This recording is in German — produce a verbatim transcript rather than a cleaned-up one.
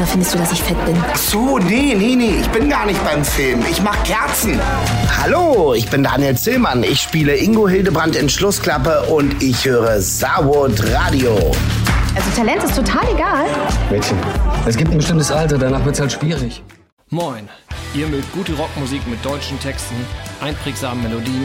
Oder findest du, dass ich fett bin? Ach so, nee, nee, nee, ich bin gar nicht beim Film. Ich mach Kerzen. Hallo, ich bin Daniel Zillmann. Ich spiele Ingo Hildebrand in Schlussklappe und ich höre Saarwood Radio. Also Talent ist total egal. Mädchen, es gibt ein bestimmtes Alter, danach wird's halt schwierig. Moin, ihr mögt gute Rockmusik mit deutschen Texten, einprägsamen Melodien